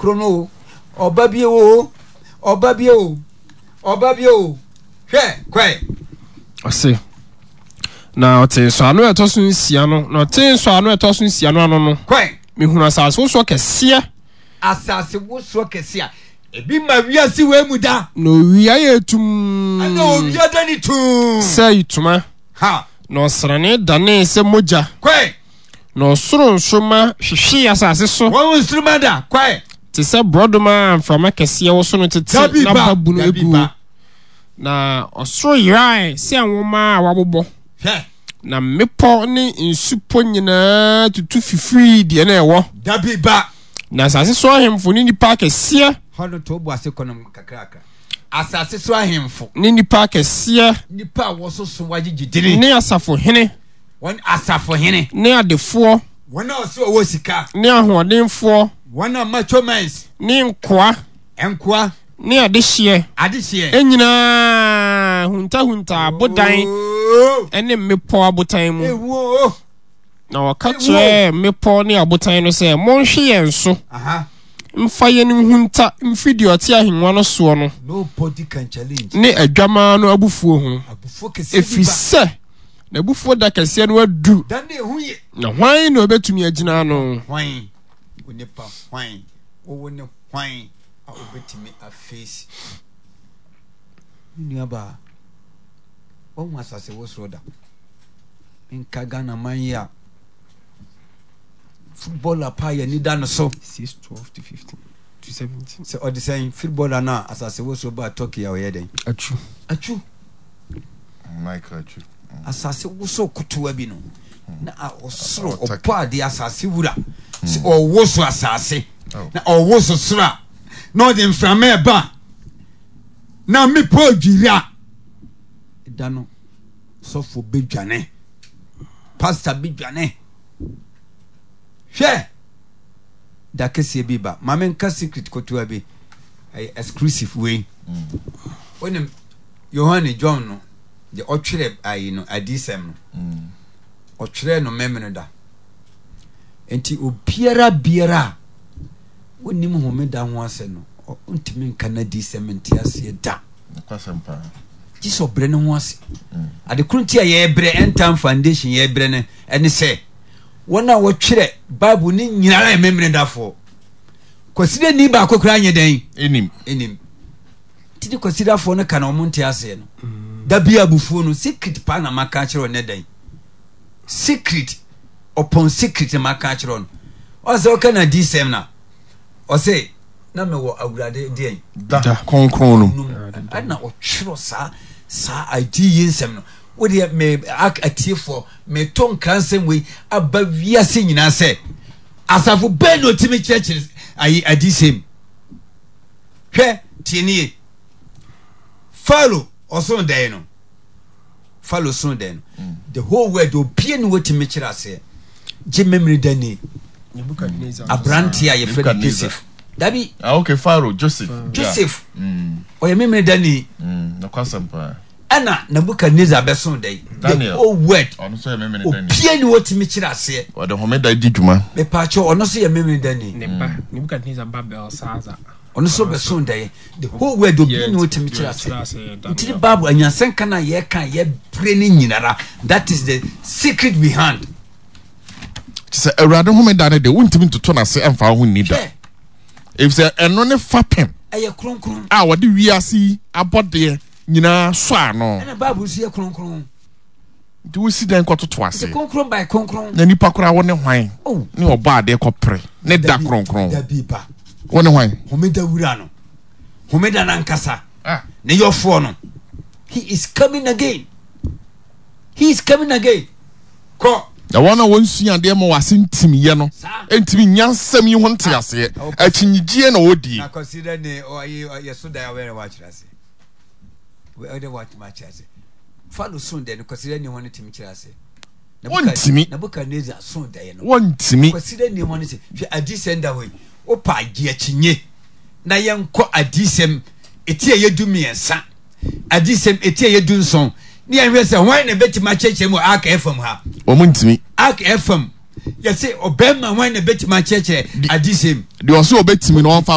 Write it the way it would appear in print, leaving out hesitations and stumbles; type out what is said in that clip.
krono obabie o hwe kwai ose na ote so anu etoso nsia no na ote so anu etoso nsia no ano no kwai mehunu asase wo so kese asase wo so kese a ebi ma wiase we mu da no wia yetum ana wia da ni tum say ituma ha no srane dane se moja kwai no soro nsoma hwehwe asase so wo nsoma da kwai ti se brodoma from kese wo so no tete na babu no egu na osoro yirai se anwoma awabobɔ na mepo ni nsupo nyina tutu fifiri de na ewo dabi ba na asase so ahemfo ni nipa kese hono to bo ase konom kakraka asase so ahemfo ni nipa kese nipa wo so so wagigidiri ni asafo hene won asafo hene ni adefo wona oso owo sika ni ahodenfo wona macho mens ni nkoa ni adehye enyina hunta bodan ene mepo abotan mu na wakache mepo ni abotan no se monhwe yenso mfa ye ni hunta mfidi oti ahenwa no so no nobody can challenge ni adwama no abufuo ho efise na abufuo da kese no adu dan de huye na hwan na obetumi agina no hwan onipa hwan wo ne hwan a obetumi a face ni aba won asase wo so da nka Ghana man ya footballer pa ya ni dan so 6 12 to 15 to 17 so odi saying footballer na asase wo so ba talk ya we den achu Michael achu asase wo so kutuwa bi no na a osoro opa de asase wura si owo so asase na owo so sura no de mframa ba na me po dwira dano sofo bedwane pastor bedwane hwe da kese bi ba mamen ka secret kotua bi ay exclusive way onim Yohane John no de otwere ayi no adisem no otwere no memeno da enti obiara biara wonim homeda ho ase no ontimi nka na disem ntiase da kwasempa jiso bre ne ho ase ade krunti a ye bre entam foundation ye bre ne ene se wona wo twere bible ni nyinara e memene dafo kwaside ni ba akokra anye den enim tidi kwasida fo no kana omonti ase no da bia bufuo no secret pa na maka kire ne den secret upon secret maka kire no o se o kana disem na o se na me wo awurade den da konkron no ana o twiro sa idea nsem no wo de me atiefo me ton kransem we aba wiase nyina se asafo ben no timi churches ayi adisem hwe tinie follow oson den no follow son den the whole world opie no wotimi kira se je memory dani abrantia ye Fred Joseph dabi okay Pharaoh Joseph o ye memory dani na kwasampa ana Nebuchadnezzar beson dey the whole world ono so ye memory dani opie no wotimi kira se o de homeda di dwuma me pa cho ono so ye memory dani Nebuchadnezzar Babel Saza ono so beson dey the whole world opie no wotimi kira se ntiri babu anyansen kana ye kan ye pray ni nyinara that is the secret behind se awurade homeda ne de wontimi toto na se emfa ho ni da if say eno ne fapem eye kronkron a wode wiase abode nyina so ano na babu si ye kronkron de wo si dan kototo ase kronkron by kronkron na nipa kora wo ne hwan ne oba ade kopre ne da kronkron da biba wo ne hwan homeda wura no homeda na nkasa ne yofo no he is coming again ko da wana wonsuya de mo wase ntimi ye no entimi nyansam yi ho nte ase akyinyigie na wodi na consider ne ye so da we watch ase we other watch match ase follow soon then consider ne ho ntimi kira ase wontimi na Nebuchadnezzar soon da ye no wontimi consider ne ho ntimi hwe adisenda hoy opa agi akyinye na ye nko adisem etie ye du miensa adisem etie ye du nson ni ahwe se hwan na betima cheche mu aka FM ha omuntimi aka FM ye se obema hwan na betima cheche adisem de o so obetimi no